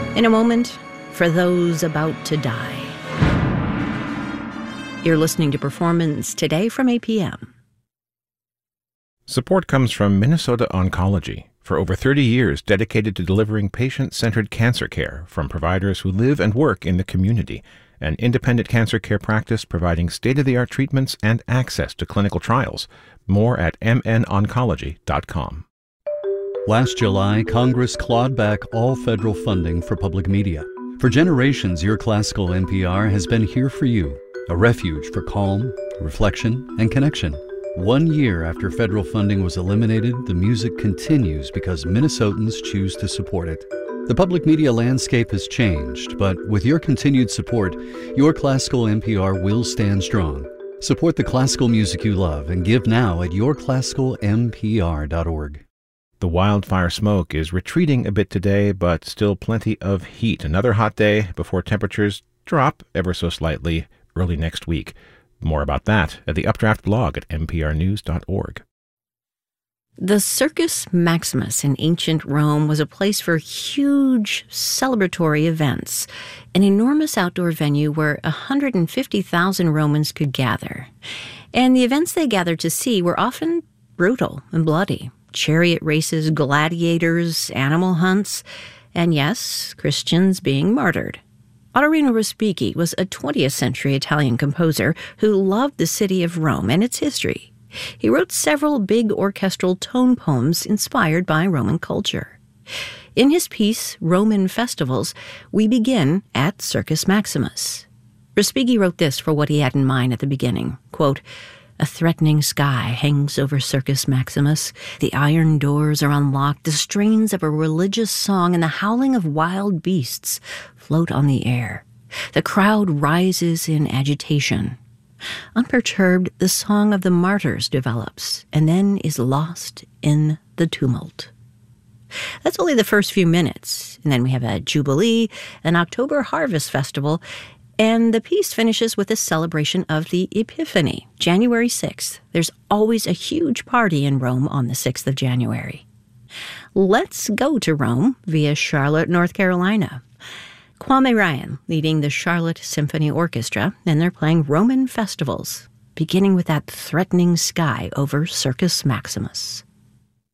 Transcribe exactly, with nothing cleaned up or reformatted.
In a moment, for those about to die. You're listening to Performance Today from A P M. Support comes from Minnesota Oncology, for over thirty years dedicated to delivering patient-centered cancer care from providers who live and work in the community. An independent cancer care practice providing state-of-the-art treatments and access to clinical trials. More at m n oncology dot com. Last July, Congress clawed back all federal funding for public media. For generations, your classical N P R has been here for you, a refuge for calm, reflection, and connection. One year after federal funding was eliminated, the music continues because Minnesotans choose to support it. The public media landscape has changed, but with your continued support, your classical N P R will stand strong. Support the classical music you love and give now at your classical m p r dot org. The wildfire smoke is retreating a bit today, but still plenty of heat. Another hot day before temperatures drop ever so slightly early next week. More about that at the Updraft blog at m p r news dot org. The Circus Maximus in ancient Rome was a place for huge celebratory events, an enormous outdoor venue where one hundred fifty thousand Romans could gather. And the events they gathered to see were often brutal and bloody. Chariot races, gladiators, animal hunts, and yes, Christians being martyred. Ottorino Respighi was a twentieth century Italian composer who loved the city of Rome and its history. He wrote several big orchestral tone poems inspired by Roman culture. In his piece, Roman Festivals, we begin at Circus Maximus. Respighi wrote this for what he had in mind at the beginning, quote, "A threatening sky hangs over Circus Maximus. The iron doors are unlocked. The strains of a religious song and the howling of wild beasts float on the air. The crowd rises in agitation. Unperturbed, the song of the martyrs develops and then is lost in the tumult." That's only the first few minutes. And then we have a Jubilee, an October Harvest Festival, and the piece finishes with a celebration of the Epiphany, January sixth. There's always a huge party in Rome on the sixth of January. Let's go to Rome via Charlotte, North Carolina. Kwame Ryan leading the Charlotte Symphony Orchestra, and they're playing Roman Festivals, beginning with that threatening sky over Circus Maximus.